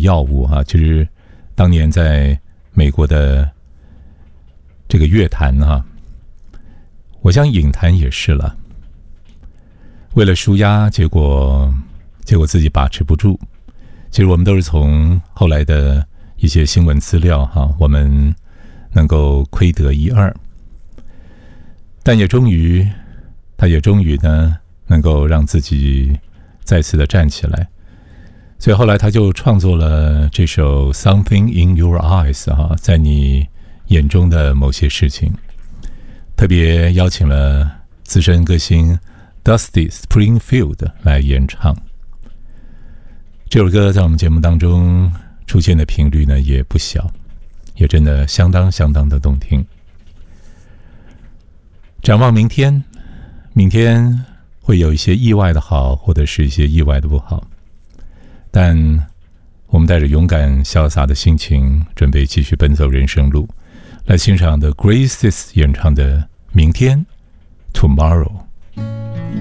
药物哈，就是当年在美国的这个乐坛哈，我想影坛也是了。为了抒压，结果自己把持不住。其实我们都是从后来的一些新闻资料哈，我们能够窥得一二。但他也终于呢，能够让自己再次的站起来。所以后来他就创作了这首 Something in Your Eyes 哈，在你眼中的某些事情，特别邀请了资深歌星 Dusty Springfield 来演唱。这首歌在我们节目当中出现的频率呢也不小，也真的相当的动听。展望明天，明天会有一些意外的好，或者是一些意外的不好，但我们带着勇敢潇洒的心情，准备继续奔走人生路，来欣赏的 Graces 演唱的《明天》 Tomorrow。